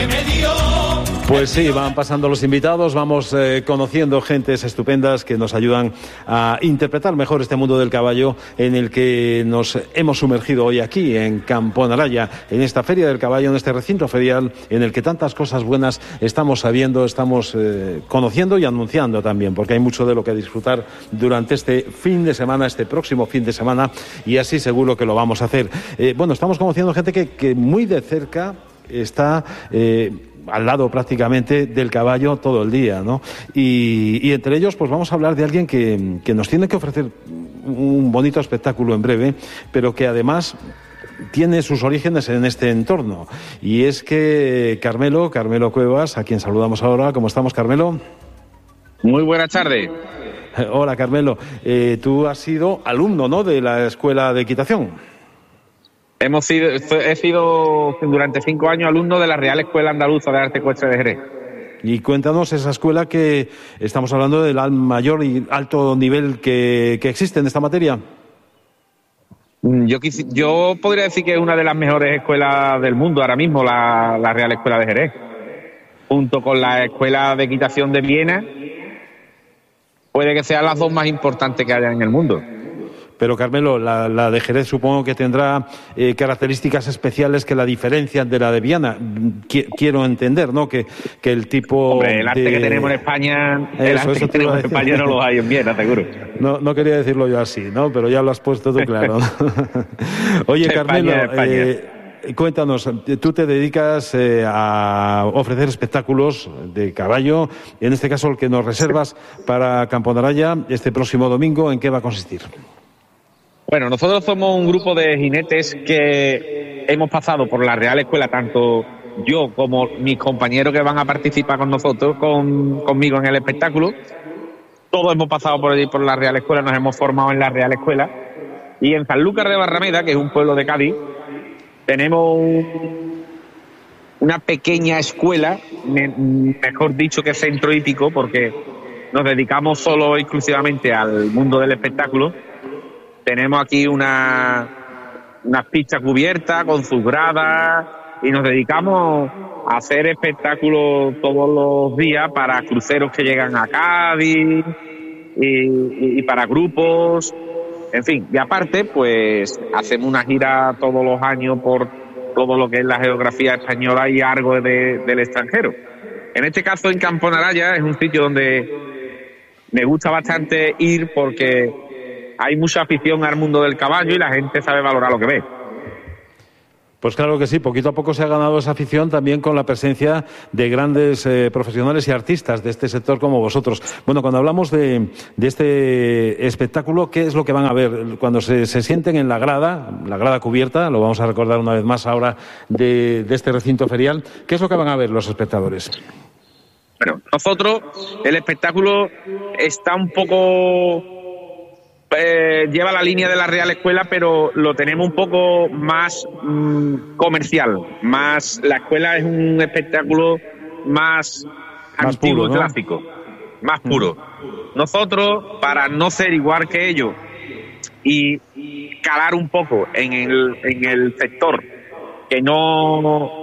Pues sí, van pasando los invitados, vamos conociendo gentes estupendas que nos ayudan a interpretar mejor este mundo del caballo en el que nos hemos sumergido hoy aquí en Camponaraya, en esta Feria del Caballo, en este recinto ferial en el que tantas cosas buenas estamos sabiendo, estamos conociendo y anunciando también, porque hay mucho de lo que disfrutar durante este fin de semana, este próximo fin de semana, y así seguro que lo vamos a hacer. Bueno, estamos conociendo gente que muy de cerca está al lado prácticamente del caballo todo el día, ¿no? Y entre ellos pues vamos a hablar de alguien que nos tiene que ofrecer un bonito espectáculo en breve, pero que además tiene sus orígenes en este entorno. Y es que Carmelo Cuevas, a quien saludamos ahora. ¿Cómo estamos, Carmelo? Muy buenas tardes. Hola, Carmelo. Tú has sido alumno, ¿no?, de la Escuela de Equitación. He sido durante 5 años alumno de la Real Escuela Andaluza de Arte Ecuestre de Jerez. Y cuéntanos esa escuela, que estamos hablando del mayor y alto nivel que existe en esta materia. Yo podría decir que es una de las mejores escuelas del mundo ahora mismo, la Real Escuela de Jerez. Junto con la Escuela de Equitación de Viena, puede que sean las dos más importantes que haya en el mundo. Pero, Carmelo, la de Jerez supongo que tendrá características especiales que la diferencian de la de Viena. Quiero entender, ¿no?, que el tipo... Hombre, el arte que tenemos en España, no lo hay en Viena, seguro. No quería decirlo yo así, ¿no?, pero ya lo has puesto tú claro. Oye, Carmelo, cuéntanos, tú te dedicas a ofrecer espectáculos de caballo, en este caso el que nos reservas para Camponaraya este próximo domingo. ¿En qué va a consistir? Bueno, nosotros somos un grupo de jinetes que hemos pasado por la Real Escuela, tanto yo como mis compañeros que van a participar con nosotros, conmigo en el espectáculo. Todos hemos pasado por allí, por la Real Escuela, nos hemos formado en la Real Escuela. Y en Sanlúcar de Barrameda, que es un pueblo de Cádiz, tenemos una pequeña escuela, mejor dicho que centro hípico, porque nos dedicamos solo exclusivamente al mundo del espectáculo. Tenemos aquí una pista cubierta con sus gradas y nos dedicamos a hacer espectáculos todos los días para cruceros que llegan a Cádiz y para grupos, en fin. Y aparte, pues hacemos una gira todos los años por todo lo que es la geografía española y algo del extranjero. En este caso, en Camponaraya, es un sitio donde me gusta bastante ir porque hay mucha afición al mundo del caballo y la gente sabe valorar lo que ve. Pues claro que sí, poquito a poco se ha ganado esa afición también con la presencia de grandes profesionales y artistas de este sector como vosotros. Bueno, cuando hablamos de este espectáculo, ¿qué es lo que van a ver cuando se sienten en la grada cubierta? Lo vamos a recordar una vez más ahora de este recinto ferial. ¿Qué es lo que van a ver los espectadores? Bueno, nosotros, el espectáculo está un poco... lleva la línea de la Real Escuela, pero lo tenemos un poco más comercial. La escuela es un espectáculo más antiguo, puro, ¿no?, clásico, más puro. Nosotros, para no ser igual que ellos y calar un poco en el sector, que no